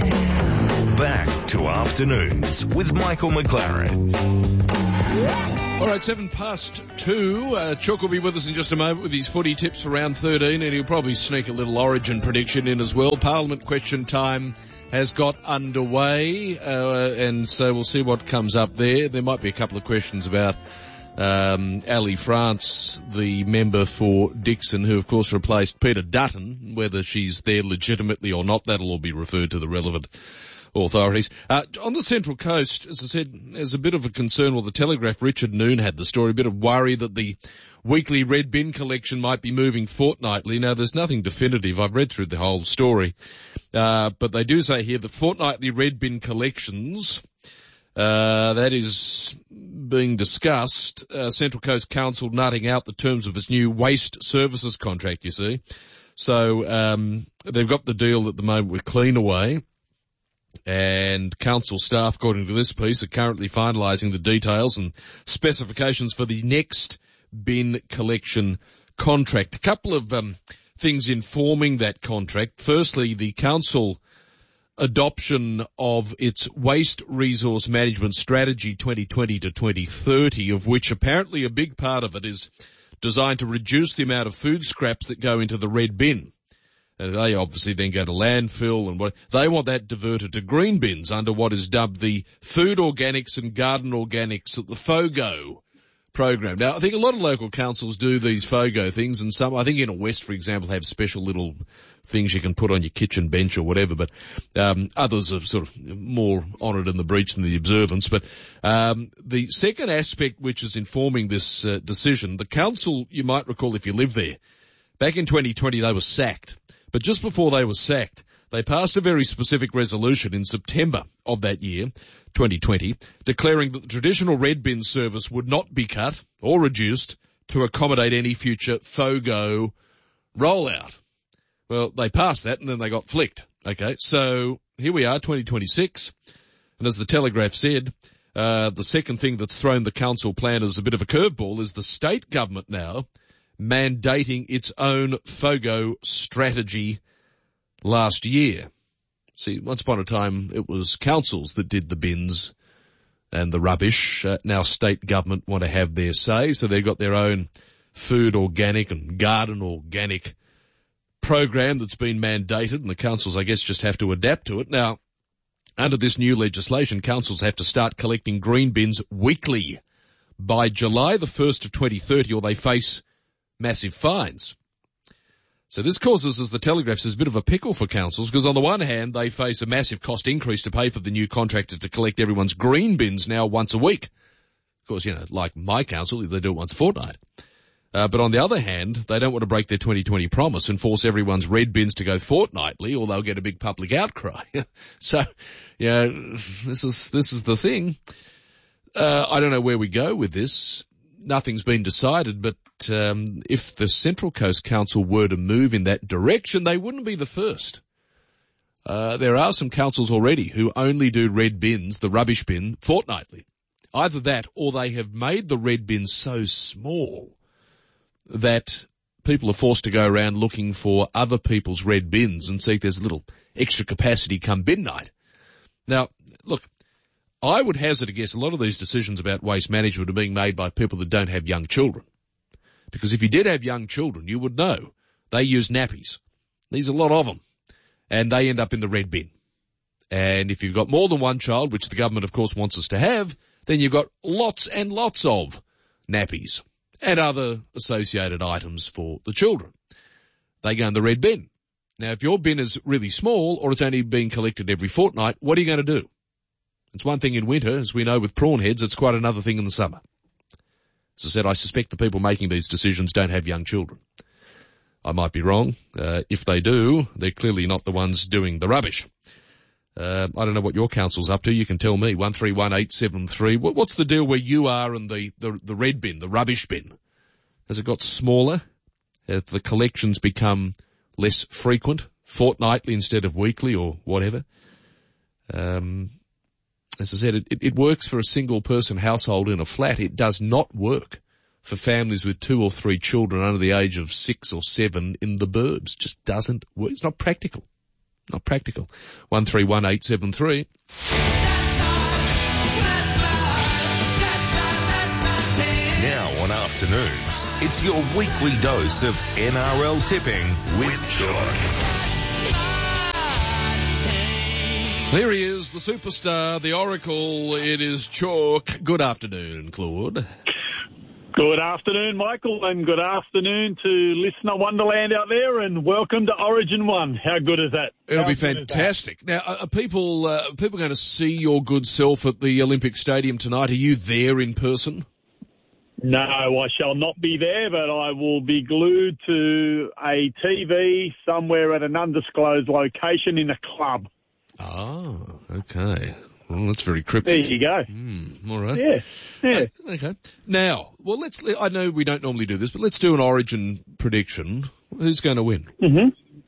Back to Afternoons with Michael McLaren. All right, seven past two. Uh, Chuck will be with us in just a moment with his footy tips for round thirteen, and he'll probably sneak a little Origin prediction in as well. Parliament question time has got underway, uh, and so we'll see what comes up there. There might be a couple of questions about Um, Ali France, the member for Dixon, who of course replaced Peter Dutton. Whether she's there legitimately or not, that'll all be referred to the relevant authorities. Uh, on the Central Coast, as I said, there's a bit of a concern. Well, the Telegraph, Richard Noon had the story, a bit of worry that the weekly red bin collection might be moving fortnightly. Now, there's nothing definitive. I've read through the whole story. Uh, but they do say here the fortnightly red bin collections, Uh, that is being discussed. Uh, Central Coast Council nutting out the terms of its new waste services contract, you see. So, um, they've got the deal at the moment with Cleanaway, and council staff, according to this piece, are currently finalising the details and specifications for the next bin collection contract. A couple of, um, things informing that contract. Firstly, the council adoption of its waste resource management strategy twenty twenty to twenty thirty, of which apparently a big part of it is designed to reduce the amount of food scraps that go into the red bin. And they obviously then go to landfill, and what they want that diverted to green bins under what is dubbed the Food Organics and Garden Organics at the FOGO program. Now, I think a lot of local councils do these FOGO things, and some, I think in a West, for example, have special little things you can put on your kitchen bench or whatever, but um, others are sort of more honoured in the breach than the observance. But um, the second aspect which is informing this uh, decision, the council, you might recall if you live there, back in twenty twenty they were sacked. But just before they were sacked, they passed a very specific resolution in September of that year, twenty twenty, declaring that the traditional red bin service would not be cut or reduced to accommodate any future FOGO rollout. Well, they passed that and then they got flicked. Okay, so here we are, twenty twenty-six, and as the Telegraph said, uh, the second thing that's thrown the council plan as a bit of a curveball is the state government now mandating its own FOGO strategy last year. See, once upon a time it was councils that did the bins and the rubbish. Uh, now state government want to have their say, so they've got their own food organic and garden organic program that's been mandated, and the councils, I guess, just have to adapt to it. Now, under this new legislation, councils have to start collecting green bins weekly by July the first of twenty thirty, or they face massive fines. So this causes, as the Telegraph says, a bit of a pickle for councils, because on the one hand, they face a massive cost increase to pay for the new contractor to collect everyone's green bins now once a week. Of course, you know, like my council, they do it once a fortnight. Uh, but on the other hand, they don't want to break their twenty twenty promise and force everyone's red bins to go fortnightly, or they'll get a big public outcry. So, yeah, this is, this is the thing. Uh, I don't know where we go with this. Nothing's been decided, but, um, if the Central Coast Council were to move in that direction, they wouldn't be the first. Uh, there are some councils already who only do red bins, the rubbish bin, fortnightly. Either that, or they have made the red bins so small that people are forced to go around looking for other people's red bins and see if there's a little extra capacity come bin night. Now, look, I would hazard a guess a lot of these decisions about waste management are being made by people that don't have young children. Because if you did have young children, you would know they use nappies. There's a lot of them. And they end up in the red bin. And if you've got more than one child, which the government, of course, wants us to have, then you've got lots and lots of nappies and other associated items for the children. They go in the red bin. Now, if your bin is really small or it's only being collected every fortnight, what are you going to do? It's one thing in winter, as we know with prawn heads, it's quite another thing in the summer. As I said, I suspect the people making these decisions don't have young children. I might be wrong. Uh, if they do, they're clearly not the ones doing the rubbish. Uh, I don't know what your council's up to. You can tell me. one three one eight seven three. What, what's the deal where you are in the, the, the red bin, the rubbish bin? Has it got smaller? Have the collections become less frequent, fortnightly instead of weekly or whatever? Um, as I said, it, it works for a single person household in a flat. It does not work for families with two or three children under the age of six or seven in the burbs. Just doesn't work. It's not practical. Not practical. one three one eight seven three. Now on afternoons, it's your weekly dose of N R L tipping with John. There he is, the superstar, the oracle. It is Chalk. Good afternoon, Claude. Good afternoon, Michael, and good afternoon to listener Wonderland out there, and welcome to Origin One. How good is that? It'll How be fantastic. Now, are people uh, are people going to see your good self at the Olympic Stadium tonight? Are you there in person? No, I shall not be there, but I will be glued to a T V somewhere at an undisclosed location in a club. Oh, okay. Well, that's very cryptic. There you go. Mm, all right. Yeah, yeah. Uh, okay. Now, well, let's. I know we don't normally do this, but let's do an Origin prediction. Who's going to win? Mm-hmm.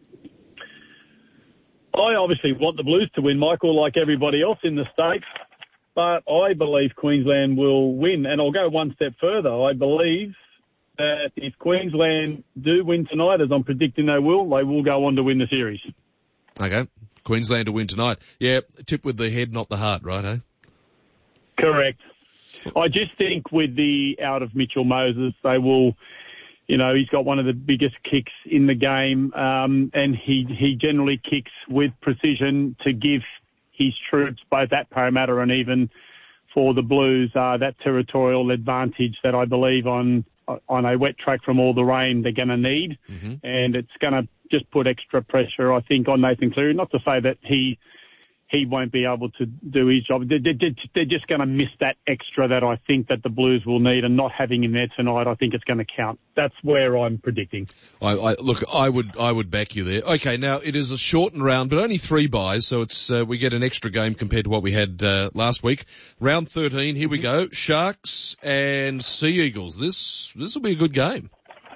I obviously want the Blues to win, Michael, like everybody else in the States, but I believe Queensland will win, and I'll go one step further. I believe that if Queensland do win tonight, as I'm predicting they will, they will go on to win the series. Okay. Queensland to win tonight. Yeah, tip with the head, not the heart, right, eh? Correct. I just think with the out of Mitchell Moses, they will, you know, he's got one of the biggest kicks in the game, um, and he, he generally kicks with precision to give his troops, both at Parramatta and even for the Blues, uh, that territorial advantage that I believe on on a wet track from all the rain they're going to need. Mm-hmm. And it's going to just put extra pressure, I think, on Nathan Cleary. Not to say that he he won't be able to do his job. They're, they're just going to miss that extra that I think that the Blues will need, and not having him there tonight, I think it's going to count. That's where I'm predicting. I, I, look, I would I would back you there. Okay, now it is a shortened round, but only three buys, so it's uh, we get an extra game compared to what we had uh, last week. Round thirteen, here we go. Sharks and Sea Eagles. This this will be a good game.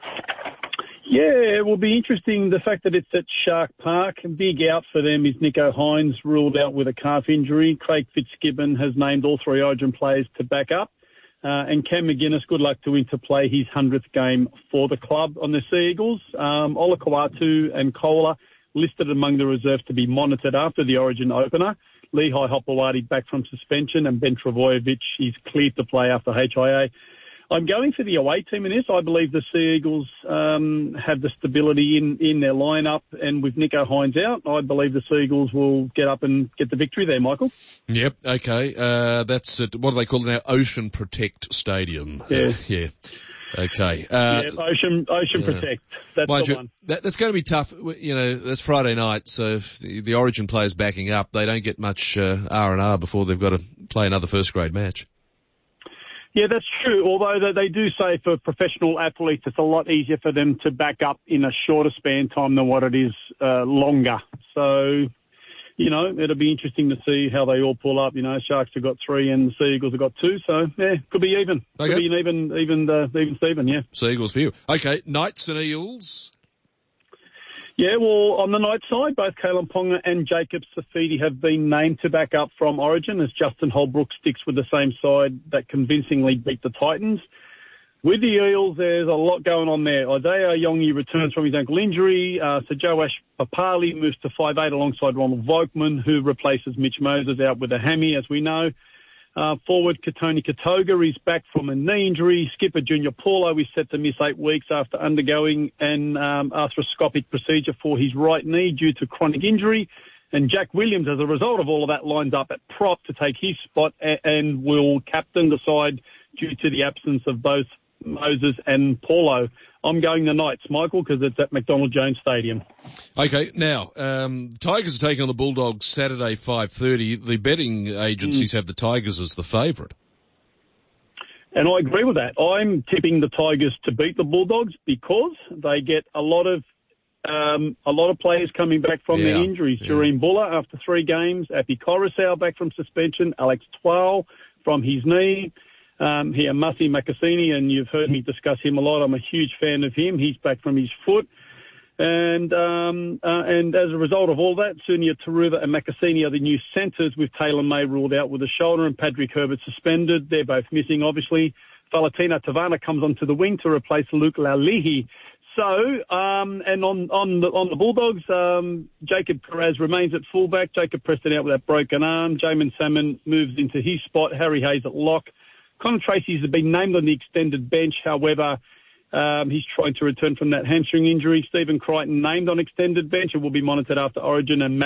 Yeah, it will be interesting. The fact that it's at Shark Park. A big out for them is Nicho Hynes, ruled out with a calf injury. Craig Fitzgibbon has named all three Origin players to back up. Uh, and Cam McGuinness, good luck to him to play his hundredth game for the club on the Sea Eagles. Um, Ola Kawatu and Kohler listed among the reserves to be monitored after the Origin opener. Lehigh Hopewadi back from suspension, and Ben Travojevic is cleared to play after H I A. I'm going for the away team in this. I believe the Sea Eagles um, have the stability in, in their lineup, and with Nicho Hynes out, I believe the Sea Eagles will get up and get the victory there, Michael. Yep, okay. Uh, that's it. What do they call it now? Ocean Protect Stadium. Yeah. Uh, yeah. Okay. Uh, yeah, Ocean Ocean yeah. Protect. That's Mind the you, one. That, that's going to be tough. You know, that's Friday night, so if the, the Origin players backing up, they don't get much uh, R and R before they've got to play another first grade match. Yeah, that's true. Although they do say for professional athletes, it's a lot easier for them to back up in a shorter span time than what it is uh, longer. So, you know, it'll be interesting to see how they all pull up. You know, Sharks have got three and the Sea Eagles have got two. So, yeah, could be even. Okay. Could be an even, even, uh, even Steven, yeah. Sea Eagles for you. Okay, Knights and Eels. Yeah, well, on the night side, both Kalen Ponga and Jacob Safidi have been named to back up from Origin, as Justin Holbrook sticks with the same side that convincingly beat the Titans. With the Eels, there's a lot going on there. Isaiah Yongi returns from his ankle injury. Uh, so Joash Papali moves to five eight alongside Ronald Volkman, who replaces Mitch Moses out with a hammy, as we know. Uh, forward Katoni Katoga is back from a knee injury. Skipper Junior Paulo is set to miss eight weeks after undergoing an um, arthroscopic procedure for his right knee due to chronic injury. And Jack Williams, as a result of all of that, lines up at prop to take his spot and, and will captain the side due to the absence of both Moses and Paulo. I'm going the Knights, Michael, because it's at McDonald Jones Stadium. Okay, now, um, Tigers are taking on the Bulldogs Saturday, five thirty. The betting agencies mm. have the Tigers as the favourite. And I agree with that. I'm tipping the Tigers to beat the Bulldogs because they get a lot of um, a lot of players coming back from yeah. their injuries. Yeah. Jureen Buller after three games, Api Coruscant back from suspension, Alex Twal from his knee. Um, here, Musi Makasini, and you've heard me discuss him a lot. I'm a huge fan of him. He's back from his foot. And um, uh, and as a result of all that, Sunia Taruva and Makasini are the new centres, with Taylor May ruled out with a shoulder and Patrick Herbert suspended. They're both missing, obviously. Falatina Tavana comes onto the wing to replace Luke Lalihi. So, um, and on, on, the, on the Bulldogs, um, Jacob Perez remains at fullback. Jacob Preston out with that broken arm. Jamin Salmon moves into his spot. Harry Hayes at lock. Connor Tracy has been named on the extended bench. However, um, he's trying to return from that hamstring injury. Stephen Crichton named on extended bench and will be monitored after Origin, and